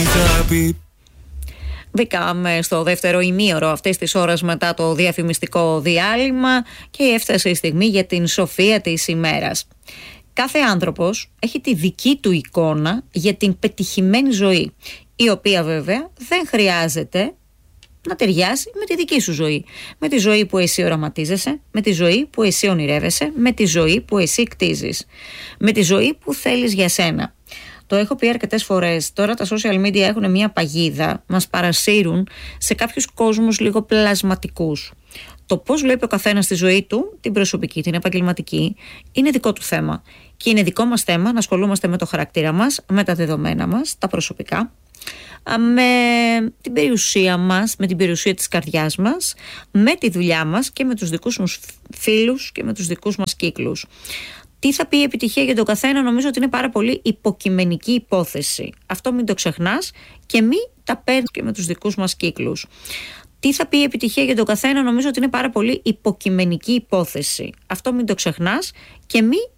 θα πει. Μπήκαμε στο δεύτερο ημίωρο αυτής της ώρας μετά το διαφημιστικό διάλειμμα και έφτασε η στιγμή για την σοφία της ημέρας. Κάθε άνθρωπος έχει τη δική του εικόνα για την πετυχημένη ζωή, η οποία βέβαια δεν χρειάζεται να ταιριάσει με τη δική σου ζωή. Με τη ζωή που εσύ οραματίζεσαι, με τη ζωή που εσύ ονειρεύεσαι, με τη ζωή που εσύ κτίζεις, με τη ζωή που θέλεις για σένα. Το έχω πει αρκετές φορές, τώρα τα social media έχουν μια παγίδα, μας παρασύρουν σε κάποιους κόσμους λίγο πλασματικούς. Το πώς βλέπει ο καθένας τη ζωή του, την προσωπική, την επαγγελματική, είναι δικό του θέμα. Και είναι δικό μας θέμα να ασχολούμαστε με το χαρακτήρα μας, με τα δεδομένα μας, τα προσωπικά, με την περιουσία μας, με την περιουσία της καρδιάς μας, με τη δουλειά μας και με τους δικούς μας φίλους και με τους δικούς μας κύκλους. Τι θα πει η επιτυχία για τον καθένα, νομίζω ότι είναι πάρα πολύ υποκειμενική υπόθεση. Αυτό μην το ξεχνάς και μην τα παίρνεις και με τους δικούς μας κύκλους. Τι θα πει η επιτυχία για τον καθένα, νομίζω ότι είναι πάρα πολύ υποκειμενική υπόθεση. Αυτό μην το ξεχνάς και μην